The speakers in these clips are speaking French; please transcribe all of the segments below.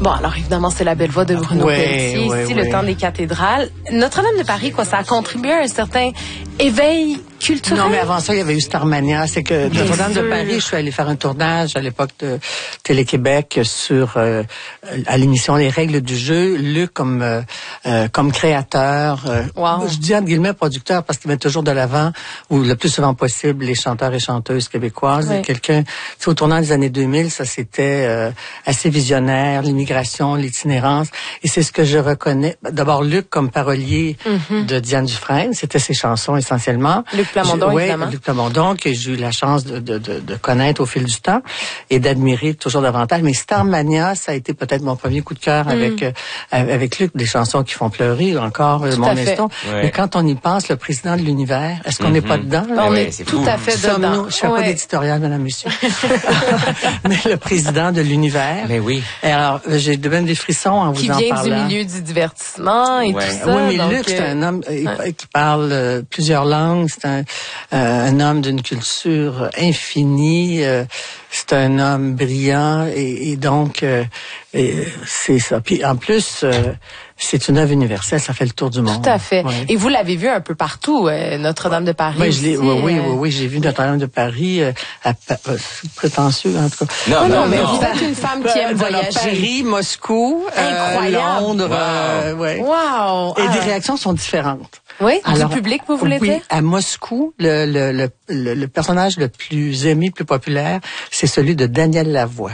Bon, alors évidemment, c'est la belle voix de Bruno Pelletier, ici, le temps des cathédrales. Notre-Dame de Paris, quoi, ça a contribué à un certain éveil culturel. Non, mais avant ça, il y avait eu Starmania. C'est que Notre-Dame de Paris, je suis allée faire un tournage à l'époque de Télé-Québec sur à l'émission Les règles du jeu. Luc comme créateur. Wow. Je dis entre guillemets producteur parce qu'il met toujours de l'avant, ou le plus souvent possible, les chanteurs et chanteuses québécoises. Oui. Quelqu'un, au tournant des années 2000, ça c'était assez visionnaire, l'immigration, l'itinérance. Et c'est ce que je reconnais. D'abord, Luc comme parolier de Diane Dufresne, c'était ses chansons essentiellement. Luc Plamondon, évidemment. Luc Plamondon, que j'ai eu la chance de connaître au fil du temps et d'admirer toujours davantage. Mais Starmania, ça a été peut-être mon premier coup de cœur avec Luc, des chansons qui font pleurer, encore Mon Eston. Mais quand on y pense, le président de l'univers, est-ce qu'on n'est pas dedans? Là? On est tout à fait dedans. Je fais pas d'éditorial, madame, monsieur. Mais le président de l'univers. Mais oui. Et alors, j'ai même des frissons en vous en parlant. Qui vient du milieu du divertissement et tout ça. Oui, mais donc, Luc, c'est un homme qui parle plusieurs langues. C'est un homme d'une culture infinie. C'est un homme brillant et donc c'est ça. Puis en plus, c'est une œuvre universelle. Ça fait le tour du monde. Tout à fait. Ouais. Et vous l'avez vu un peu partout, Notre-Dame de Paris. Oui, j'ai vu Notre-Dame de Paris. C'est prétentieux en tout cas. Non, mais vous êtes une femme qui aime voyager. Paris, Moscou, Londres. Wow. Et des réactions sont différentes. Oui, alors, du public, vous voulez dire? À Moscou, le personnage le plus aimé, le plus populaire, c'est celui de Daniel Lavoie.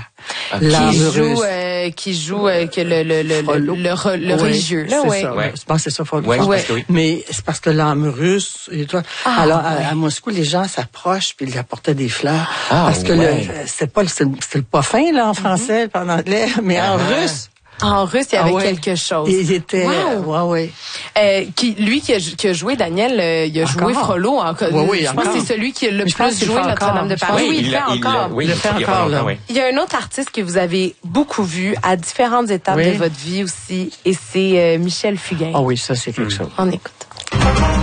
Qui joue le religieux. Là, c'est ça. Je pense que c'est ça. Oui. Mais c'est parce que l'âme russe. Et toi, alors, à Moscou, les gens s'approchent puis ils apportaient des fleurs. Parce que c'est le pas fin, là, en français, en anglais, mais en russe. En russe, il y avait quelque chose. Il était... Lui qui a joué, Daniel, il a joué Frollo. Je pense que c'est celui qui a le plus joué Notre-Dame de Paris. Oui, il le fait encore. Il le fait encore, là. Il y a un autre artiste que vous avez beaucoup vu à différentes étapes de votre vie aussi, et c'est Michel Fugain. Ah oui, ça, c'est quelque chose. On écoute.